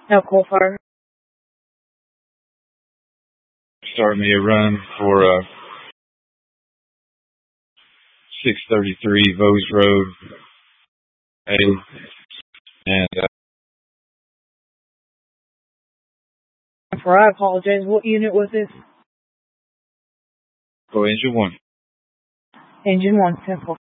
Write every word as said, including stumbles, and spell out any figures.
No coal fire. Start me a run for uh, six thirty-three Vose Road. A, and uh, For I apologize. What unit was this? go engine one. Engine one, ten four.